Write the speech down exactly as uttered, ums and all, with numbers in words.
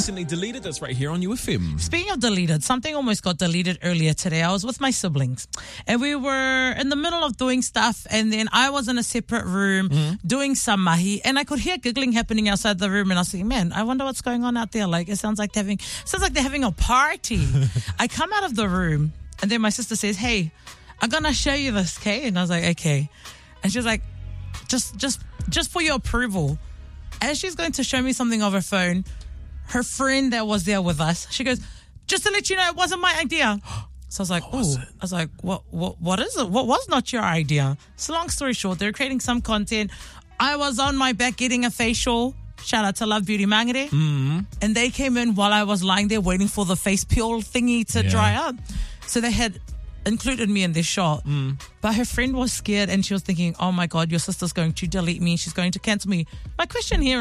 recently deleted that's right here on U F M. Speaking of deleted, something almost got deleted earlier today. I was with my siblings and we were in the middle of doing stuff, and then I was in a separate room mm-hmm. doing some mahi, and I could hear giggling happening outside the room, and I was thinking, man, I wonder what's going on out there. Like, it sounds like they're having, sounds like they're having a party. I come out of the room, and then my sister says, hey, I'm going to show you this, okay? And I was like, okay. And she was like, just, just, just for your approval. As she's going to show me something on her phone, her friend that was there with us, she goes, just to let you know, it wasn't my idea. So I was like, oh, I was like, what, what, what is it? What was not your idea? So long story short, they're creating some content. I was on my back getting a facial. Shout out to Love Beauty Mangere. Mm-hmm. And they came in while I was lying there waiting for the face peel thingy to yeah. dry up. So they had included me in this shot. Mm. But her friend was scared and she was thinking, oh my God, your sister's going to delete me. She's going to cancel me. My question here